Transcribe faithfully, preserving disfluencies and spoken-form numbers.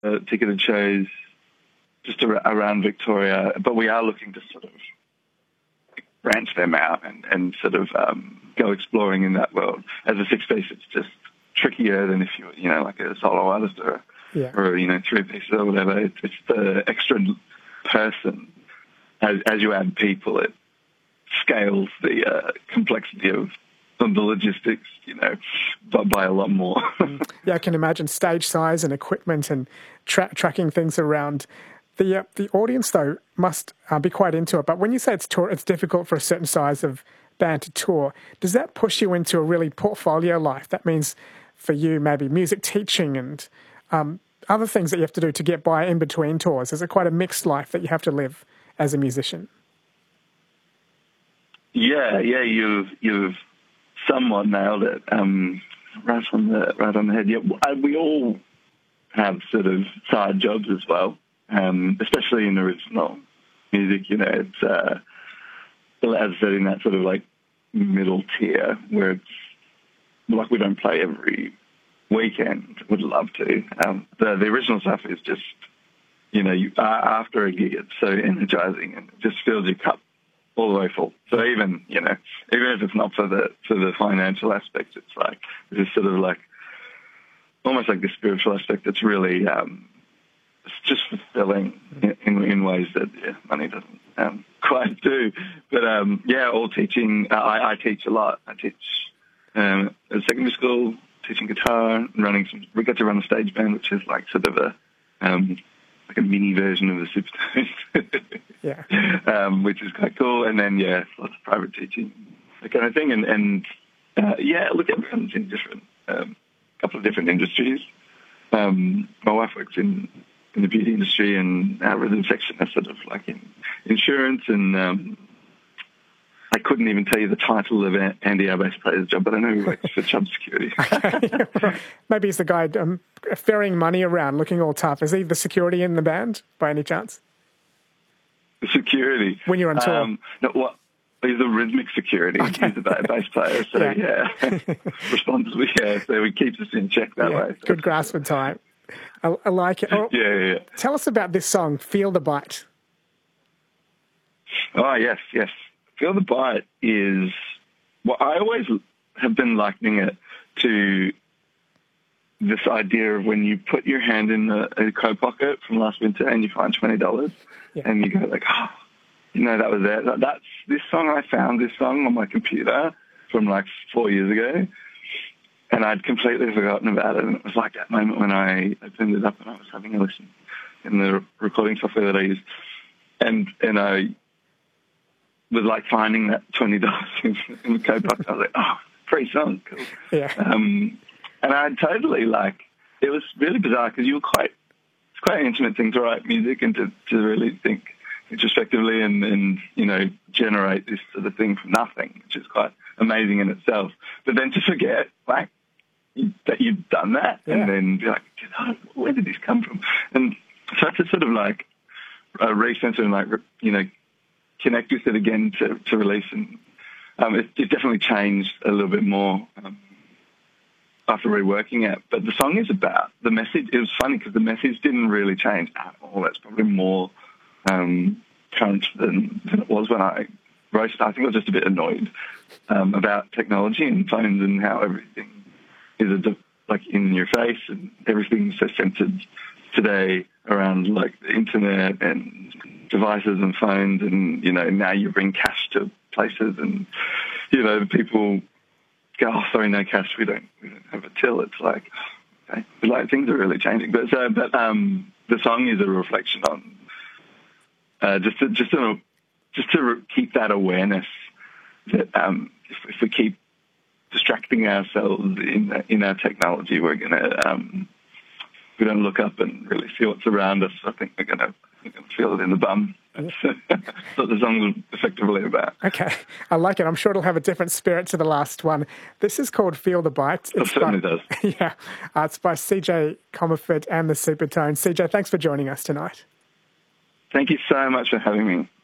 uh, ticketed shows just ar- around Victoria, but we are looking to sort of branch them out and, and sort of um, go exploring in that world. As a six-piece, it's just trickier than if you were, you know, like a solo artist or, yeah. or you know, three-piece or whatever. It's, it's the extra person. As, as you add people, it scales the uh, complexity of of the logistics, you know, by, by a lot more. Yeah, I can imagine stage size and equipment and tra- tracking things around. The uh, the audience, though, must uh, be quite into it. But when you say it's tour, it's difficult for a certain size of band to tour. Does that push you into a really portfolio life? That means for you maybe music teaching and um, other things that you have to do to get by in between tours. Is it quite a mixed life that you have to live as a musician? Yeah, yeah, you've you've somewhat nailed it. Um, right on the right on the head. Yeah, we all have sort of side jobs as well, um, especially in original music. You know, it's uh, as I said, in that sort of like middle tier where it's like we don't play every weekend. Would love to. Um, the the original stuff is just, you know, you, uh, after a gig, it's so energizing and it just fills your cup all the way full. So even, you know, even if it's not for the for the financial aspect, it's like it's sort of like almost like the spiritual aspect. It's really um, it's just fulfilling in, in, in ways that yeah, money doesn't um, quite do. But um, yeah, all teaching. Uh, I, I teach a lot. I teach um, at secondary school, teaching guitar, and running some. We get to run a stage band, which is like sort of a um, like a mini version of the Supertones. Yeah. Um, which is quite cool. And then, yeah, lots of private teaching, that kind of thing. And, and uh, yeah, look, everyone's in different, um, couple of different industries. Um, my wife works in, in the beauty industry, and our rhythm section is sort of like in insurance. And um, I couldn't even tell you the title of Andy, our bass player's job, but I know he works for Chubb Security. Okay. Maybe he's the guy um, ferrying money around, looking all tough. Is he the security in the band, by any chance? Security. When you're on tour? Um, no, what? He's the rhythmic security. Okay. He's a bass player, so yeah, yeah. responsibly, yeah. So he keeps us in check that yeah, way. So good grasp of time. I, I like it. Oh, yeah, yeah, yeah. Tell us about this song, "Feel the Bite." Oh yes, yes. "Feel the Bite" is well, I always have been likening it to this idea of when you put your hand in a, a coat pocket from last winter and you find twenty dollars. Yeah. And you go like, oh, you know, that was it. That, that's this song. I found this song on my computer from like four years ago, and I'd completely forgotten about it. And it was like that moment when I opened it up and I was having a listen in the recording software that I use, and and I was like finding that twenty dollars in, in the coat pocket. I was like, oh, free song, cool. Yeah. Um, and I totally like. It was really bizarre because you were quite. Quite an intimate thing to write music and to, to really think introspectively and, and, you know, generate this sort of thing from nothing, which is quite amazing in itself. But then to forget, like, that you've done that yeah. and then be like, oh, where did this come from? And so to sort of like uh, recenter and like, you know, connect with it again to, to release. And um, it, it definitely changed a little bit more um, after reworking it. But the song is about the message. It was funny because the message didn't really change at all. That's probably more um, current than, than it was when I wrote it. I think I was just a bit annoyed um, about technology and phones and how everything is a, like in your face and everything's so centered today around like the internet and devices and phones, and you know now you bring cash to places and you know people go, oh, sorry, no cash. We don't, we don't have a till. It's like, okay, but like things are really changing. But so, but um, the song is a reflection on uh, just to, just to just to re- keep that awareness that um, if, if we keep distracting ourselves in in our technology, we're gonna um, we don't look up and really see what's around us. I think we're gonna, we're gonna feel it in the bum. That's, that's what the song's effectively about. Okay, I like it. I'm sure it'll have a different spirit to the last one. This is called "Feel the Bite." It certainly by, does. Yeah, uh, it's by C J Comerford and the Supertones. C J, thanks for joining us tonight. Thank you so much for having me.